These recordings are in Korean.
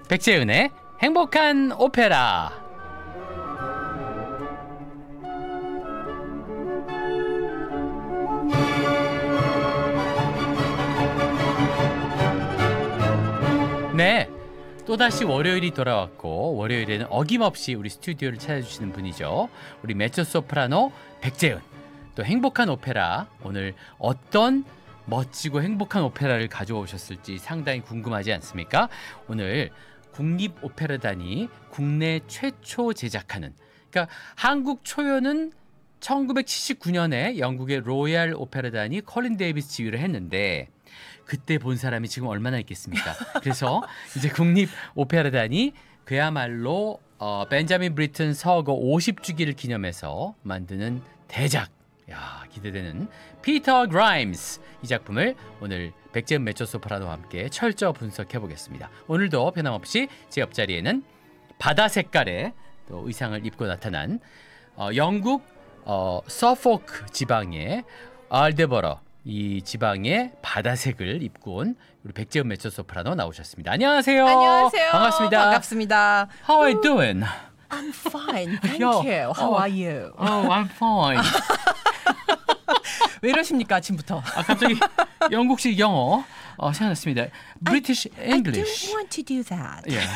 백재은의 행복한 오페라. 네, 또다시 월요일이 돌아왔고 월요일에는 어김없이 우리 스튜디오를 찾아주시는 분이죠. 우리 메조소프라노 백재은. 또 행복한 오페라, 오늘 어떤 멋지고 행복한 오페라를 가져오셨을지 상당히 궁금하지 않습니까? 오늘 국립오페라단이 국내 최초 제작하는, 그러니까 한국 초연은 1979년에 영국의 로얄 오페라단이 컬린 데이비스 지휘를 했는데 그때 본 사람이 지금 얼마나 있겠습니까? 그래서 이제 국립오페라단이 그야말로 벤자민 브리튼 서거 50주기를 기념해서 만드는 대작, 야, 기대되는 피터 그라임스, 이 작품을 오늘 백재은 메조소프라노와 함께 철저 분석해 보겠습니다. 오늘도 변함없이 제 옆자리에는 바다 색깔의 또 의상을 입고 나타난 영국 서포크 지방의 알데버러, 이 지방의 바다색을 입고 온 우리 백재은 메조소프라노 나오셨습니다. 안녕하세요. 안녕하세요. 반갑습니다. 반갑습니다. How are you doing? I'm fine, thank you. How are you? Oh, I'm fine. 왜 이러십니까 아침부터? 갑자기 영국식 영어 생각났습니다. British English. I don't want to do that. Yeah.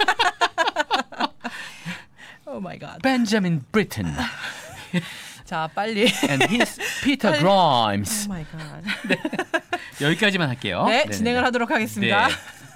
Oh my God. Benjamin Britten 자, 빨리. and his Peter Grimes. Oh my God. 네. 여기까지만 할게요. 네, 네네네. 진행을 하도록 하겠습니다. 네.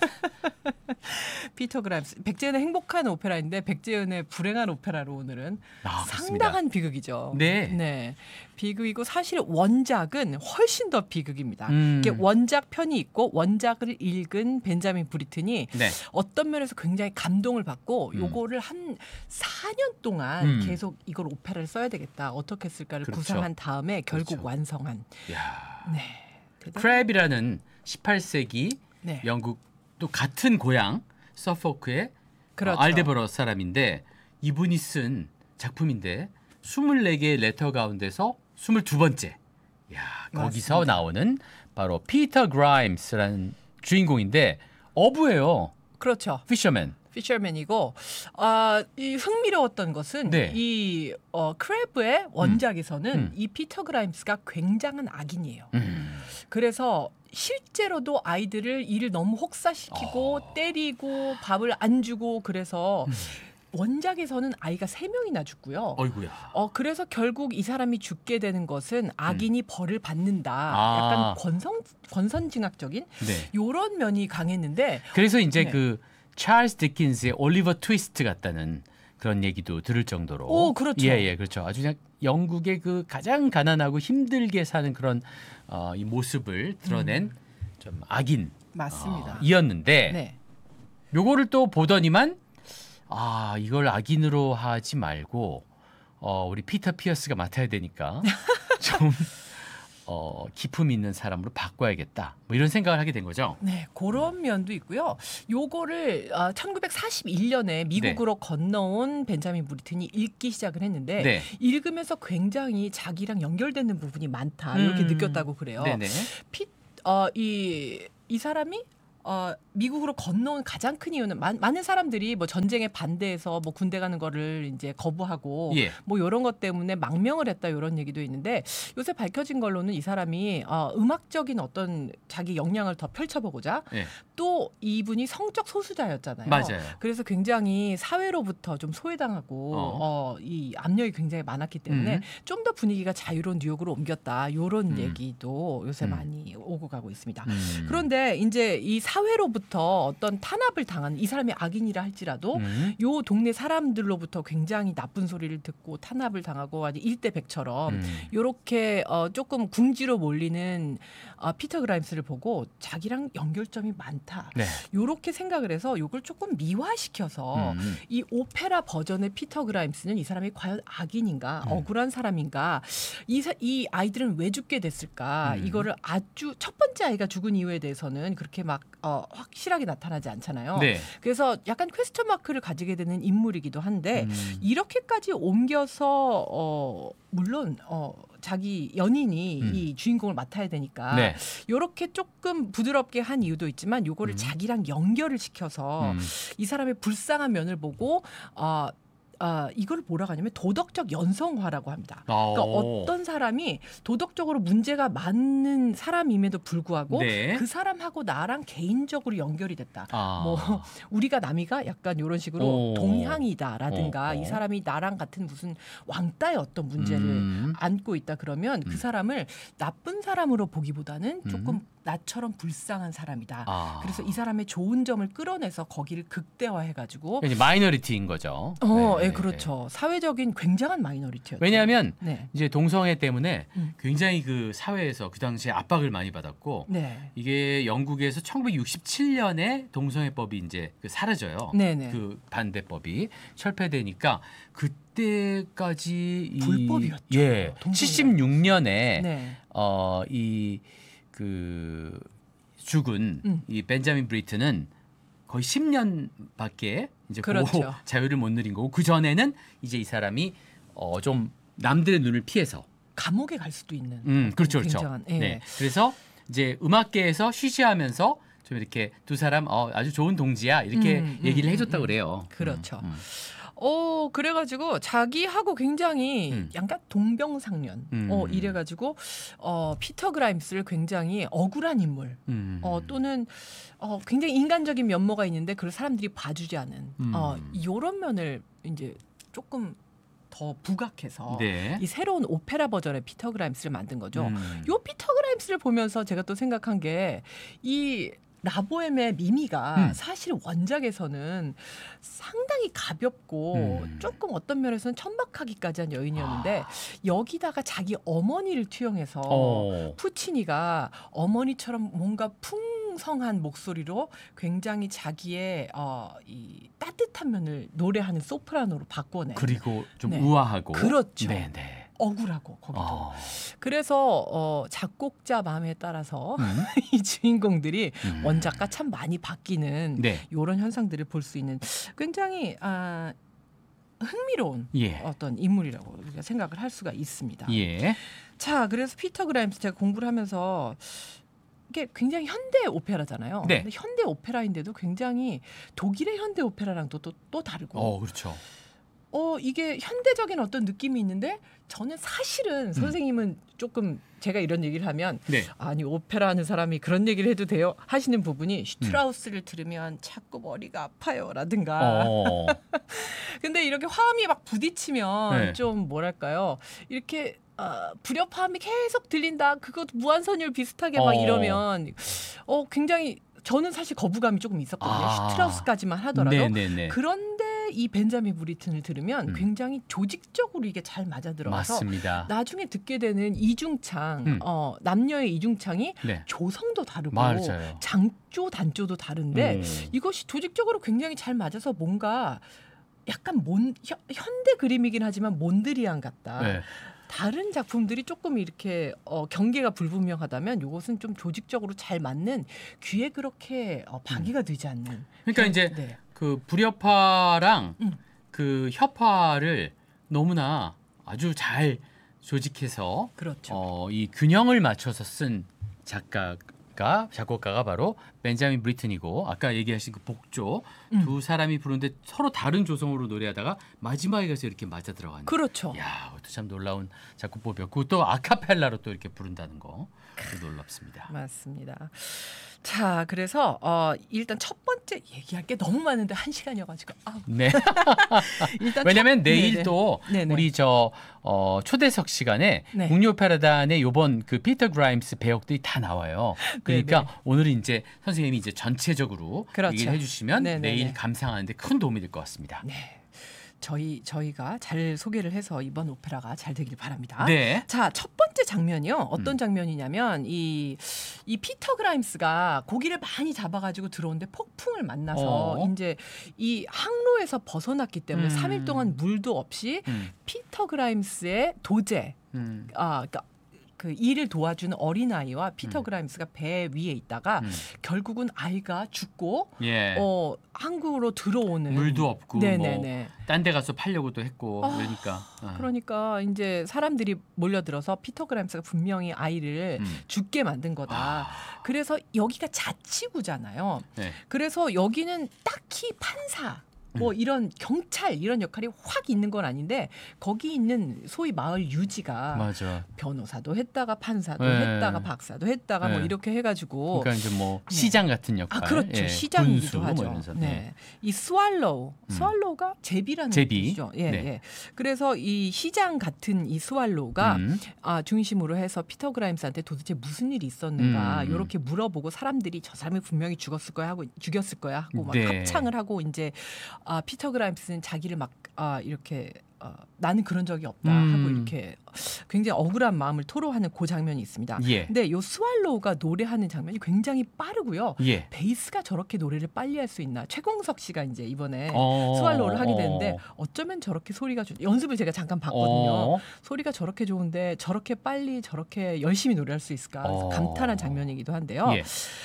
피터 그라임스. 백재은의 행복한 오페라인데 백재은의 불행한 오페라로 오늘은 그렇습니다. 상당한 비극이죠. 네. 비극이고 사실 원작은 훨씬 더 비극입니다. 이게 원작 편이 있고 원작을 읽은 벤자민 브리튼이 네. 어떤 면에서 굉장히 감동을 받고 요거를 한 4년 동안 계속 이걸 오페라를 써야 되겠다. 어떻게 쓸까를 그렇죠. 구상한 다음에 결국 그렇죠. 완성한. 야. 네. 크랩이라는 18세기 네. 영국 또 같은 고향 서포크의 그렇죠. 알데버러 사람인데 이분이 쓴 작품인데 24개의 레터 가운데서 22번째. 야, 거기서 맞습니다. 나오는 바로 피터 그라임스라는 주인공인데 어부예요. 그렇죠. 피셔맨. 피셔맨이고 이 흥미로웠던 것은 네. 이 크랩의 원작에서는 이 피터 그라임스가 굉장한 악인이에요. 그래서 실제로도 아이들을 일을 너무 혹사시키고 때리고 밥을 안 주고 그래서 원작에서는 아이가 3명이나 죽고요. 어이구야. 그래서 결국 이 사람이 죽게 되는 것은 악인이 벌을 받는다. 아. 약간 권선징악적인 네. 요런 면이 강했는데 그래서 이제 네. 그 찰스 디킨스의 올리버 트위스트 같다는 그런 얘기도 들을 정도로. 오, 그렇죠. 예, 그렇죠. 아주 그냥 영국의 그 가장 가난하고 힘들게 사는 그런 이 모습을 드러낸 좀 악인 맞습니다. 이었는데 네. 요거를 또 보더니만 이걸 악인으로 하지 말고 우리 피터 피어스가 맡아야 되니까 좀 기품 있는 사람으로 바꿔야겠다. 뭐 이런 생각을 하게 된 거죠. 네, 그런 면도 있고요. 요거를 1941년에 미국으로 건너온 벤자민 브리튼이 읽기 시작을 했는데 네. 읽으면서 굉장히 자기랑 연결되는 부분이 많다 이렇게 느꼈다고 그래요. 네네. 이 사람이 미국으로 건너온 가장 큰 이유는 많은 사람들이 뭐 전쟁에 반대해서 뭐 군대 가는 거를 이제 거부하고 예. 뭐 이런 것 때문에 망명을 했다 이런 얘기도 있는데 요새 밝혀진 걸로는 이 사람이 음악적인 어떤 자기 역량을 더 펼쳐보고자 예. 또 이분이 성적 소수자였잖아요. 맞아요. 그래서 굉장히 사회로부터 좀 소외당하고 이 압력이 굉장히 많았기 때문에 좀 더 분위기가 자유로운 뉴욕으로 옮겼다 이런 얘기도 요새 많이 오고 가고 있습니다. 그런데 이제 이 사회로부터 어떤 탄압을 당하는 이 사람이 악인이라 할지라도 요 동네 사람들로부터 굉장히 나쁜 소리를 듣고 탄압을 당하고 아주 일대백처럼 요렇게 조금 궁지로 몰리는 피터 그라임스를 보고 자기랑 연결점이 많다. 네. 요렇게 생각을 해서 요걸 조금 미화시켜서 이 오페라 버전의 피터 그라임스는 이 사람이 과연 악인인가 억울한 사람인가 이 아이들은 왜 죽게 됐을까 이거를 아주 첫 번째 아이가 죽은 이유에 대해서는 그렇게 막 확실하게 나타나지 않잖아요. 네. 그래서 약간 퀘스천 마크를 가지게 되는 인물이기도 한데 이렇게까지 옮겨서 물론 자기 연인이 이 주인공을 맡아야 되니까 네. 요렇게 조금 부드럽게 한 이유도 있지만 요거를 자기랑 연결을 시켜서 이 사람의 불쌍한 면을 보고 이걸 뭐라고 하냐면 도덕적 연성화라고 합니다. 그러니까 어떤 사람이 도덕적으로 문제가 많은 사람임에도 불구하고 네. 그 사람하고 나랑 개인적으로 연결이 됐다. 뭐 우리가 남이가 약간 이런 식으로 동향이다라든가 이 사람이 나랑 같은 무슨 왕따의 어떤 문제를 안고 있다 그러면 그 사람을 나쁜 사람으로 보기보다는 조금 나처럼 불쌍한 사람이다. 그래서 이 사람의 좋은 점을 끌어내서 거기를 극대화해가지고 마이너리티인 거죠. 네, 그렇죠. 사회적인 굉장한 마이너리티였죠. 왜냐하면 이제 동성애 때문에 굉장히 그 사회에서 그 당시에 압박을 많이 받았고 이게 영국에서 1967년에 동성애법이 이제 사라져요. 그 반대법이 철폐되니까 그때까지 불법이었죠. 76년에 그 죽은 이 벤자민 브리튼은 거의 10년밖에 이제 그렇죠. 자유를 못 누린 거고 그 전에는 이제 이 사람이 좀 남들의 눈을 피해서 감옥에 갈 수도 있는 그렇죠. 굉장한, 네. 그래서 이제 음악계에서 쉬쉬하면서 좀 이렇게 두 사람 아주 좋은 동지야 이렇게 얘기를 해줬다고 그래요. 그렇죠. 그래가지고 자기하고 굉장히 약간 동병상련 이래가지고 피터 그라임스를 굉장히 억울한 인물 또는 굉장히 인간적인 면모가 있는데 그걸 사람들이 봐주지 않은 이런 면을 이제 조금 더 부각해서 이 새로운 오페라 버전의 피터 그라임스를 만든 거죠. 요 피터 그라임스를 보면서 제가 또 생각한 게 이 라보엠의 미미가 사실 원작에서는 상당히 가볍고 조금 어떤 면에서는 천박하기까지 한 여인이었는데 여기다가 자기 어머니를 투영해서 푸치니가 어머니처럼 뭔가 풍성한 목소리로 굉장히 자기의 이 따뜻한 면을 노래하는 소프라노로 바꿔내. 그리고 좀 우아하고. 그렇죠. 억울하고 거기도. 그래서 작곡자 마음에 따라서 이 주인공들이 원작과 참 많이 바뀌는 이런 현상들을 볼 수 있는 굉장히 흥미로운 어떤 인물이라고 우리가 생각을 할 수가 있습니다. 자, 그래서 피터 그라임스 제가 공부를 하면서 이게 굉장히 현대 오페라잖아요. 근데 현대 오페라인데도 굉장히 독일의 현대 오페라랑 또 다르고. 그렇죠. 이게 현대적인 어떤 느낌이 있는데 저는 사실은 선생님은 조금 제가 이런 얘기를 하면 아니 오페라 하는 사람이 그런 얘기를 해도 돼요? 하시는 부분이 슈트라우스를 들으면 자꾸 머리가 아파요라든가 근데 이렇게 화음이 막 부딪히면 좀 뭐랄까요 이렇게 불협화음이 계속 들린다 그거 무한선율 비슷하게 막 이러면 굉장히 저는 사실 거부감이 조금 있었거든요. 슈트라우스까지만 하더라도 그런데 이 벤자민 브리튼을 들으면 굉장히 조직적으로 이게 잘 맞아 들어가서 맞습니다. 나중에 듣게 되는 이중창 남녀의 이중창이 조성도 다르고 장조 단조도 다른데 이것이 조직적으로 굉장히 잘 맞아서 뭔가 약간 현대 그림이긴 하지만 몬드리안 같다. 다른 작품들이 조금 이렇게 경계가 불분명하다면 이것은 좀 조직적으로 잘 맞는 귀에 그렇게 방해가 되지 않는. 그러니까 이제 그 불협화랑 그 협화를 너무나 아주 잘 조직해서 이 균형을 맞춰서 쓴 작곡가가 바로 벤자민 브리튼이고 아까 얘기하신 그 복조 두 사람이 부르는데 서로 다른 조성으로 노래하다가 마지막에 가서 이렇게 맞아 들어가는. 그렇죠. 야, 그것도 참 놀라운 작곡법이었고 또 아카펠라로 또 이렇게 부른다는 거 놀랍습니다. 맞습니다. 자, 그래서 일단 첫 번째 얘기할 게 너무 많은데 1시간이어가지고 일단 왜냐하면 내일 또 우리 초대석 시간에 국립오페라단의 이번 그 피터 그라임스 배역들이 다 나와요. 그러니까 오늘은 이제 선생님이 이제 전체적으로 얘기를 해주시면 내일 감상하는데 큰 도움이 될 것 같습니다. 저희가 잘 소개를 해서 이번 오페라가 잘 되길 바랍니다. 자, 첫 번째 장면이요. 어떤 장면이냐면 이 피터 그라임스가 고기를 많이 잡아가지고 들어오는데 폭풍을 만나서 이제 이 항로에서 벗어났기 때문에 3일 동안 물도 없이 피터 그라임스의 도제, 그러니까 그 일을 도와주는 어린아이와 피터 그라임스가 배 위에 있다가 결국은 아이가 죽고 예. 한국으로 들어오는 물도 없고 네네네. 뭐 딴 데 가서 팔려고도 했고 그러니까. 그러니까 이제 사람들이 몰려들어서 피터 그라임스가 분명히 아이를 죽게 만든 거다. 그래서 여기가 자치구잖아요. 네. 그래서 여기는 딱히 판사 뭐 이런 경찰 이런 역할이 확 있는 건 아닌데 거기 있는 소위 마을 유지가 맞아. 변호사도 했다가 판사도 네. 했다가 박사도 했다가 뭐 네. 이렇게 해가지고 그러니까 이제 뭐 시장 같은 역할. 그렇죠. 예. 시장이기도 군수 하죠. 뭐 이러면서. 네. 이 스왈로우가 제비라는 제비. 뜻이죠. 예, 네. 예. 그래서 이 시장 같은 이 스왈로우가 중심으로 해서 피터 그라임스한테 도대체 무슨 일이 있었는가 이렇게 물어보고 사람들이 저 사람이 분명히 죽였을 거야 하고 막 네. 합창을 하고 이제 피터 그라임스는 자기를 막 이렇게 나는 그런 적이 없다 하고 이렇게 굉장히 억울한 마음을 토로하는 그 장면이 있습니다. 예. 근데 요 스왈로우가 노래하는 장면이 굉장히 빠르고요. 예. 베이스가 저렇게 노래를 빨리 할 수 있나? 최공석 씨가 이제 이번에 어. 스왈로우를 하게 되는데 어쩌면 저렇게 소리가 연습을 제가 잠깐 봤거든요. 소리가 저렇게 좋은데 저렇게 빨리 저렇게 열심히 노래할 수 있을까? 그래서 감탄한 장면이기도 한데요. 예.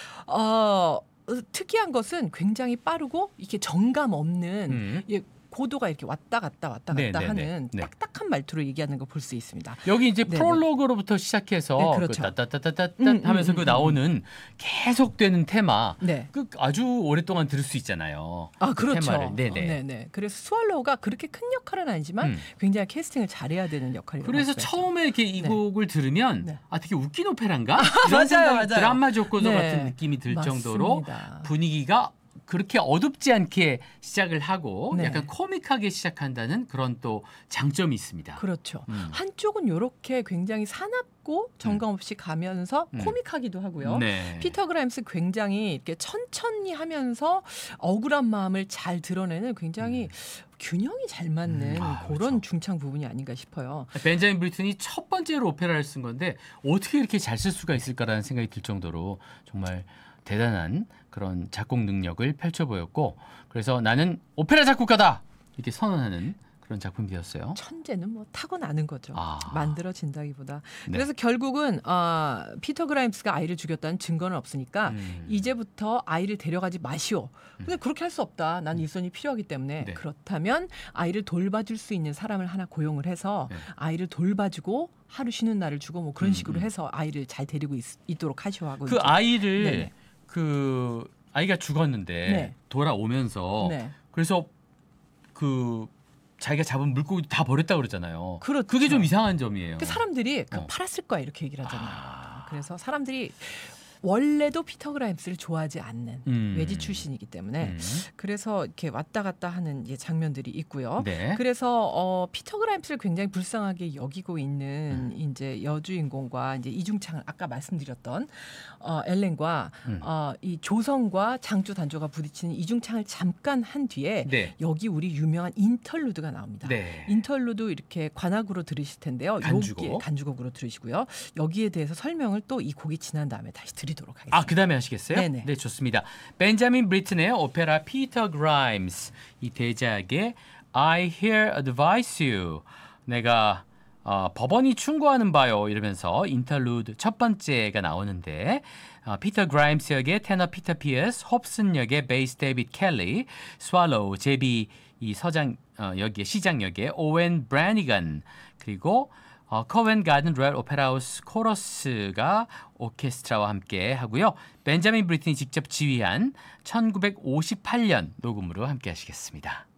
특이한 것은 굉장히 빠르고 이렇게 정감 없는 고도가 이렇게 왔다 갔다 하는 네. 딱딱한 말투로 얘기하는 걸 볼 수 있습니다. 여기 이제 네네. 프롤로그로부터 시작해서 네, 그렇죠. 따따따따따 하면서 그 나오는 계속되는 테마 네. 그 아주 오랫동안 들을 수 있잖아요. 그 그렇죠. 테마를. 네네. 네네. 그래서 스왈로우가 그렇게 큰 역할은 아니지만 굉장히 캐스팅을 잘해야 되는 역할이라고. 그래서 처음에 이렇게 이 네. 곡을 들으면 네. 되게 웃긴 오페라인가? 이런 맞아요. 드라마 조커서 네. 같은 느낌이 들 정도로 맞습니다. 분위기가 그렇게 어둡지 않게 시작을 하고 네. 약간 코믹하게 시작한다는 그런 또 장점이 있습니다. 그렇죠. 한쪽은 이렇게 굉장히 사납고 정감 없이 가면서 코믹하기도 하고요. 네. 피터 그라임스 굉장히 이렇게 천천히 하면서 억울한 마음을 잘 드러내는 굉장히 균형이 잘 맞는 그런 그렇죠. 중창 부분이 아닌가 싶어요. 벤자민 브리튼이 첫 번째로 오페라를 쓴 건데 어떻게 이렇게 잘 쓸 수가 있을까라는 생각이 들 정도로 정말 대단한 그런 작곡 능력을 펼쳐 보였고 그래서 나는 오페라 작곡가다 이렇게 선언하는 그런 작품이었어요. 천재는 뭐 타고나는 거죠. 아. 만들어진다기보다. 네. 그래서 결국은 피터 그라임스가 아이를 죽였다는 증거는 없으니까 이제부터 아이를 데려가지 마시오. 근데 그렇게 할 수 없다. 난 일손이 필요하기 때문에 네. 그렇다면 아이를 돌봐줄 수 있는 사람을 하나 고용을 해서 아이를 돌봐주고 하루 쉬는 날을 주고 뭐 그런 식으로 해서 아이를 잘 데리고 있도록 하시오 하고 그 이제. 아이를 네네. 그 아이가 죽었는데 네. 돌아오면서 네. 그래서 그 자기가 잡은 물고기 다 버렸다 그러잖아요. 그렇죠. 그게 좀 이상한 점이에요. 그 사람들이 팔았을 거야 이렇게 얘기를 하잖아요. 그래서 사람들이 원래도 피터 그라임스를 좋아하지 않는 외지 출신이기 때문에 그래서 이렇게 왔다 갔다 하는 이제 장면들이 있고요. 네. 그래서 피터 그라임스를 굉장히 불쌍하게 여기고 있는 이제 여주인공과 이제 이중창 아까 말씀드렸던 엘렌과 이 조성과 장조 단조가 부딪히는 이중창을 잠깐 한 뒤에 네. 여기 우리 유명한 인터루드가 나옵니다. 네. 인터루드 이렇게 관악으로 들으실 텐데요. 간주곡. 간주곡으로 들으시고요. 여기에 대해서 설명을 또 이 곡이 지난 다음에 다시 드리도록 하겠습니다. 그 다음에 하시겠어요? 네네. 네, 좋습니다. 벤자민 브리튼의 오페라 피터 그라임스 이 대작의 I hear advise you 내가 법원이 충고하는 바요 이러면서 인터루드 첫 번째가 나오는데 피터 그라임스 역의 테너 피터 피어스, 홉슨 역의 베이스 데이빗 켈리, 스왈로우 제비 이 서장 역의 시장 역의 오웬 브래니건 그리고 커벤 가든 로얄 오페라 하우스 코러스가 오케스트라와 함께 하고요. 벤자민 브리튼이 직접 지휘한 1958년 녹음으로 함께 하시겠습니다.